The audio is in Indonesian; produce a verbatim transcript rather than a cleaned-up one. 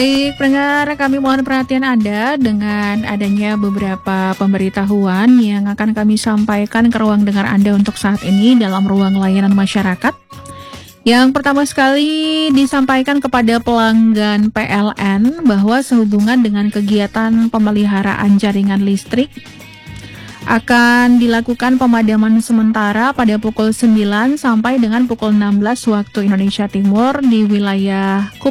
Baik, pendengar, kami mohon perhatian Anda dengan adanya beberapa pemberitahuan yang akan kami sampaikan ke ruang dengar Anda untuk saat ini dalam ruang layanan masyarakat. Yang pertama sekali disampaikan kepada pelanggan P L N bahwa sehubungan dengan kegiatan pemeliharaan jaringan listrik akan dilakukan pemadaman sementara pada pukul sembilan sampai dengan pukul enam belas waktu Indonesia Timur di wilayah Kup